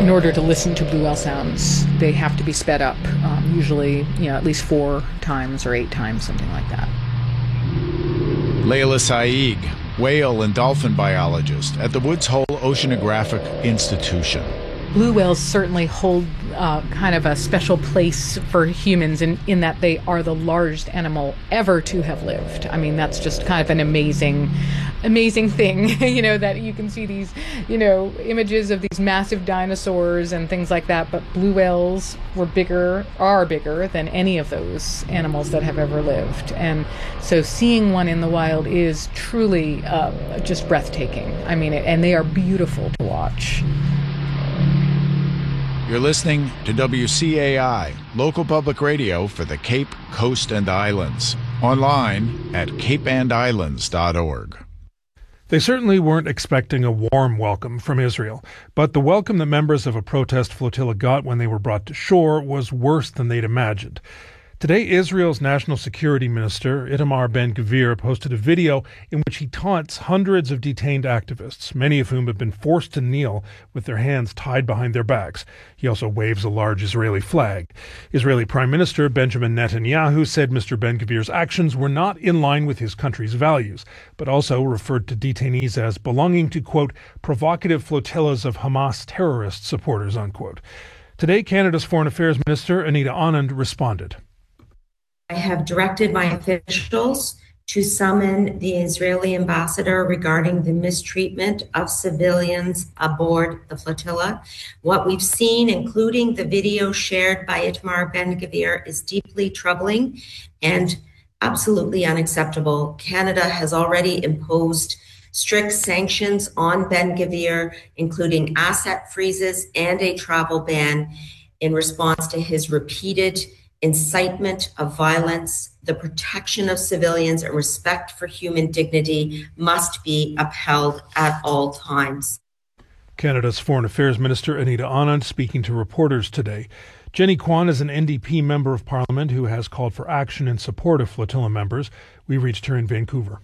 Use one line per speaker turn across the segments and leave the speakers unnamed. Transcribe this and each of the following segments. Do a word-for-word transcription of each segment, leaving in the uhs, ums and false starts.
in order to listen to blue whale sounds, they have to be sped up, um, usually, you know, at least four times or eight times, something like that.
Layla Saig, whale and dolphin biologist at the Woods Hole Oceanographic Institution.
Blue whales certainly hold uh, kind of a special place for humans in, in that they are the largest animal ever to have lived. I mean, that's just kind of an amazing, amazing thing, you know, that you can see these, you know, images of these massive dinosaurs and things like that, but blue whales were bigger, are bigger than any of those animals that have ever lived. And so seeing one in the wild is truly uh, just breathtaking. I mean, and they are beautiful to watch.
You're listening to W C A I, local public radio for the Cape, Coast, and Islands. Online at cape and islands dot org.
They certainly weren't expecting a warm welcome from Israel, but the welcome that members of a protest flotilla got when they were brought to shore was worse than they'd imagined. Today, Israel's National Security Minister, Itamar Ben-Gvir, posted a video in which he taunts hundreds of detained activists, many of whom have been forced to kneel with their hands tied behind their backs. He also waves a large Israeli flag. Israeli Prime Minister Benjamin Netanyahu said Mister Ben-Gvir's actions were not in line with his country's values, but also referred to detainees as belonging to, quote, provocative flotillas of Hamas terrorist supporters, unquote. Today, Canada's Foreign Affairs Minister, Anita Anand, responded.
I have directed my officials to summon the Israeli ambassador regarding the mistreatment of civilians aboard the flotilla. What we've seen, including the video shared by Itamar Ben-Gvir, is deeply troubling and absolutely unacceptable. Canada has already imposed strict sanctions on Ben-Gvir, including asset freezes and a travel ban in response to his repeated incitement of violence. The protection of civilians and respect for human dignity must be upheld at all times.
Canada's Foreign Affairs Minister Anita Anand speaking to reporters today. Jenny Kwan is an N D P member of Parliament who has called for action in support of flotilla members. We reached her in Vancouver.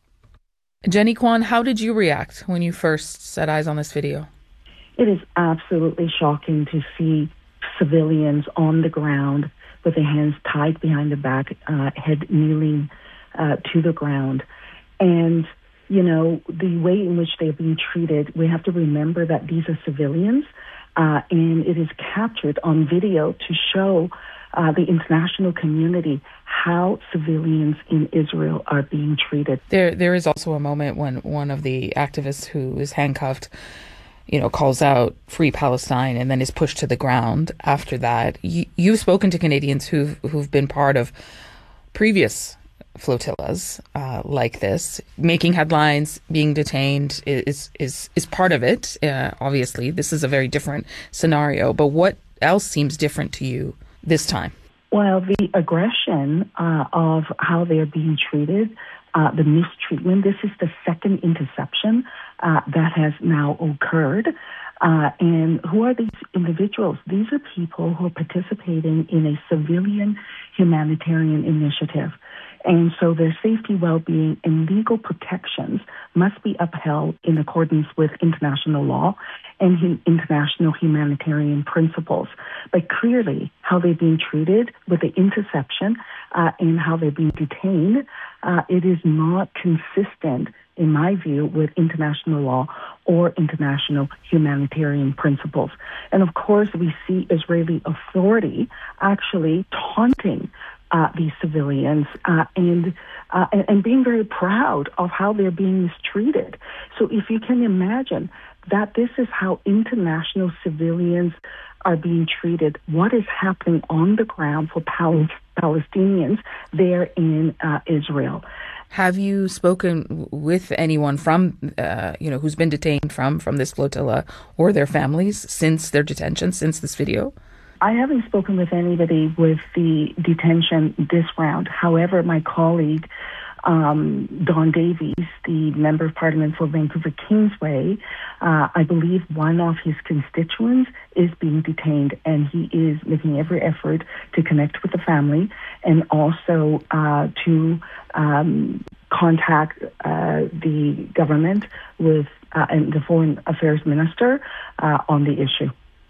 Jenny Kwan, how did you react when you first set eyes on this video?
It is absolutely shocking to see civilians on the ground with their hands tied behind the back, uh, head kneeling uh, to the ground. And, you know, the way in which they're being treated, we have to remember that these are civilians, uh, and it is captured on video to show uh, the international community how civilians in Israel are being treated.
There, there is also a moment when one of the activists who is handcuffed, you know, calls out Free Palestine and then is pushed to the ground after that. You, you've spoken to Canadians who've, who've been part of previous flotillas uh, like this. Making headlines, being detained is is, is part of it, uh, obviously. This is a very different scenario. But what else seems different to you this time?
Well, the aggression uh, of how they're being treated, uh, the mistreatment. This is the second interception uh, that has now occurred. Uh, and who are these individuals? These are people who are participating in a civilian humanitarian initiative. And so their safety, well-being, and legal protections must be upheld in accordance with international law and hu- international humanitarian principles. But clearly, how they're being treated with the interception uh, and how they're being detained, uh, it is not consistent, in my view, with international law or international humanitarian principles. And of course, we see Israeli authority actually taunting Uh, these civilians uh, and, uh, and and being very proud of how they're being mistreated. So if you can imagine that this is how international civilians are being treated, what is happening on the ground for Pal- Palestinians there in uh, Israel.
Have you spoken with anyone from, uh, you know, who's been detained from, from this flotilla or their families since their detention, since this video?
I haven't spoken with anybody with the detention this round. However, my colleague, um, Don Davies, the Member of Parliament for Vancouver Kingsway, uh, I believe one of his constituents is being detained, and he is making every effort to connect with the family and also uh, to um, contact uh, the government with uh, and the Foreign Affairs Minister uh, on the issue.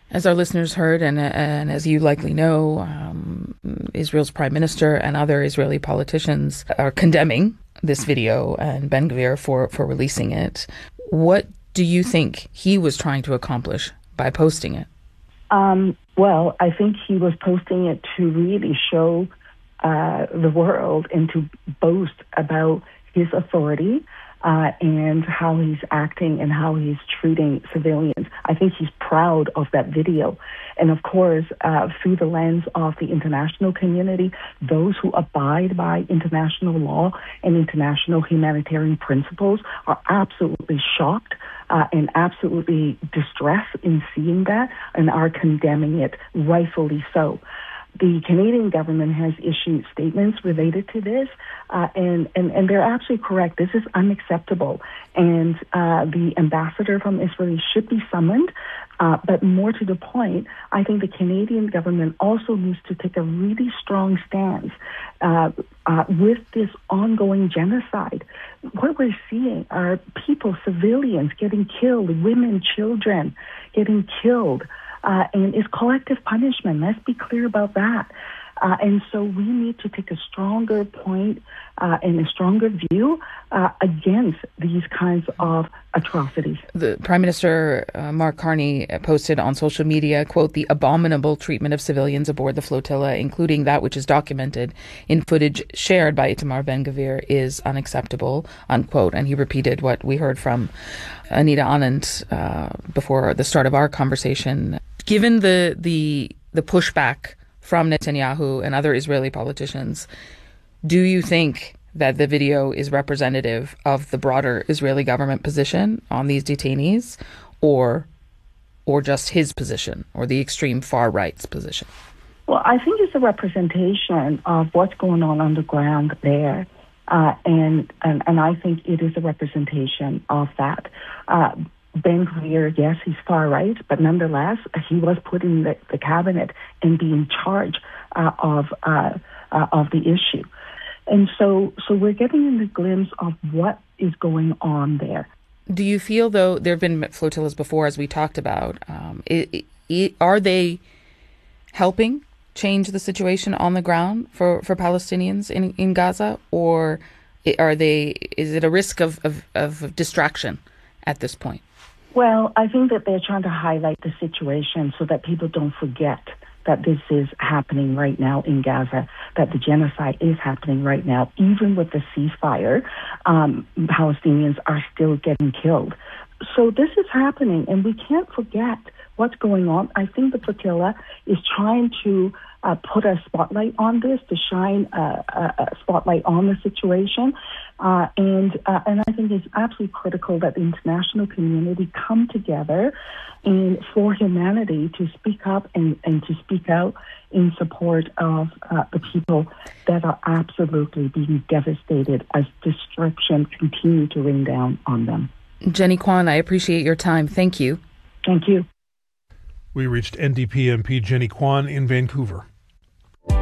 As our listeners heard, and, and as you likely know, um, Israel's prime minister and other Israeli politicians are condemning this video and Ben-Gvir for, for releasing it. What do you think he was trying to accomplish by posting it?
Um, well, I think he was posting it to really show uh, the world and to boast about his authority uh, and how he's acting and how he's treating civilians. I think he's proud of that video. And of course, uh, through the lens of the international community, those who abide by international law and international humanitarian principles are absolutely shocked uh, and absolutely distressed in seeing that and are condemning it, rightfully so. The Canadian government has issued statements related to this, uh, and, and, and they're absolutely correct. This is unacceptable, and uh, the ambassador from Israel should be summoned. Uh, but more to the point, I think the Canadian government also needs to take a really strong stance uh, uh, with this ongoing genocide. What we're seeing are people, civilians, getting killed, women, children getting killed. Uh, and it's collective punishment. Let's be clear about that. Uh, and so we need to take a stronger point uh, and a stronger view uh, against these kinds of atrocities.
The Prime Minister, uh, Mark Carney, posted on social media, quote, "The abominable treatment of civilians aboard the flotilla, including that which is documented in footage shared by Itamar Ben-Gvir, is unacceptable," unquote. And he repeated what we heard from Anita Anand uh, before the start of our conversation. Given the the the pushback from Netanyahu and other Israeli politicians, do you think that the video is representative of the broader Israeli government position on these detainees, or or just his position, or the extreme far right's position?
Well, I think it's a representation of what's going on on the ground there. Uh, and, and and I think it is a representation of that. Uh, Ben-Gvir, yes, he's far right, but nonetheless, he was put in the, the cabinet and be in charge uh, of uh, uh, of the issue. And so, so we're getting a glimpse of what is going on there.
Do you feel, though, there have been flotillas before, as we talked about, um, it, it, are they helping change the situation on the ground for, for Palestinians in, in Gaza, or are they? Is it a risk of, of, of distraction at this point?
Well, I think that they're trying to highlight the situation so that people don't forget that this is happening right now in Gaza, that the genocide is happening right now. Even with the ceasefire, um, Palestinians are still getting killed. So this is happening, and we can't forget what's going on. I think the flotilla is trying to uh, put a spotlight on this, to shine a, a, a spotlight on the situation. Uh, and uh, and I think it's absolutely critical that the international community come together and for humanity to speak up and, and to speak out in support of uh, the people that are absolutely being devastated as destruction continue to rain down on them.
Jenny Kwan, I appreciate your time. Thank you.
Thank you.
We reached N D P M P Jenny Kwan in Vancouver.